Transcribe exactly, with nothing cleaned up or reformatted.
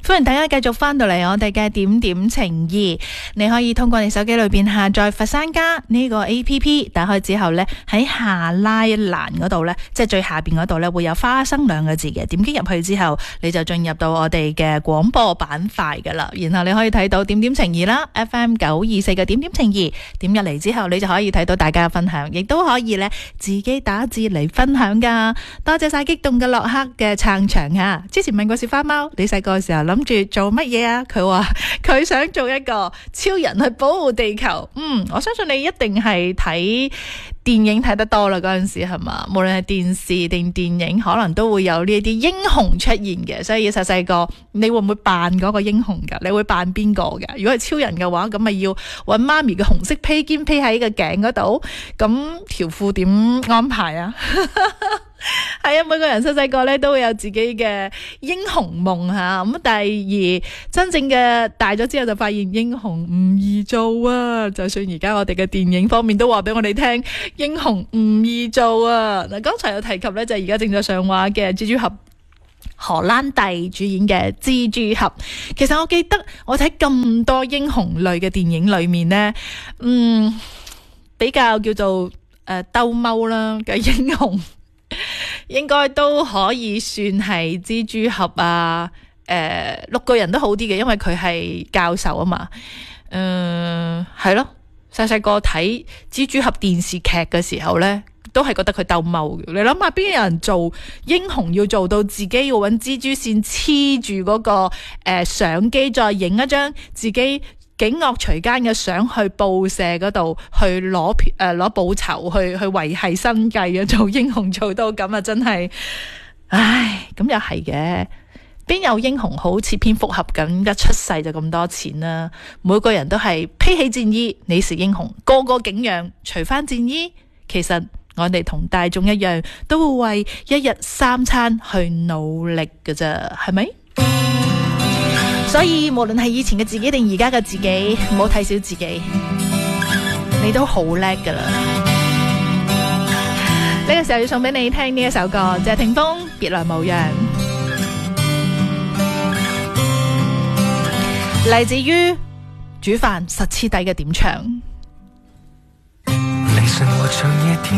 歡迎大家繼續翻到嚟我哋嘅點點情誼，你可以通過你手機裏邊下載佛山家呢個 A P P， 打開之後呢，喺下拉欄嗰度呢，即係最下邊嗰度呢，會有花生兩個字嘅，點擊入去之後你就進入到我哋嘅廣播板塊噶啦，然後你可以睇到點點情誼啦 F M 九二四嘅點點情誼，點入嚟之後你就可以睇到大家嘅分享，亦都可以呢，自己打字嚟分享噶。多謝晒激動嘅洛克嘅撐場啊！之前問過小花貓，你細個嘅時候諗住做乜嘢啊？佢話佢想做一個超人去保護地球。嗯，我相信你一定係睇電影睇得多啦，嗰陣時係嘛？無論係電視定電影，可能都會有呢啲英雄出現嘅。所以細細個，你會唔會扮嗰個英雄噶？你會扮邊個噶？如果係超人嘅話，咁咪要搵媽咪嘅紅色披肩披喺個頸嗰度，咁條褲點安排啊？係啊，每個人細細個咧都會有自己嘅英雄夢吓，咁但係而真正嘅大咗之後就發現英雄唔易做啊！就算而家我哋嘅電影方面都話俾我哋聽，英雄唔易做啊！嗱，剛才有提及咧，就係而家正在上畫嘅蜘蛛俠，荷蘭弟主演嘅蜘蛛俠。其實我記得我睇咁多英雄類嘅電影裏面呢，嗯，比較叫做誒兜踎啦嘅英雄。應該都可以算係蜘蛛俠啊，誒、呃，綠巨人都好啲嘅，因為佢係教授啊嘛。嗯、呃，係咯，細細個睇蜘蛛俠電視劇嘅時候呢，都係覺得佢鬥踎嘅。你諗下，邊有人做英雄要做到自己要搵蜘蛛線黐住嗰個誒、呃、相機，再影一張自己警惡隨奸嘅相去報社嗰度去攞誒攞報酬去去維繫生計啊！做英雄做到咁啊，真係，唉，咁又係嘅。邊有英雄好似蝙蝠俠咁一出世就咁多錢啦？每個人都係披起戰衣，你是英雄，個個景仰除翻戰衣。其實我哋同大眾一樣，都會為一日三餐去努力㗎咋，係咪？所以無論係以前嘅自己定而家嘅自己，唔好睇小自己，你都好叻噶啦。呢個時候要送俾你聽呢一首歌，謝霆鋒《別來無恙》，嚟自於煮飯實黐底嘅點唱。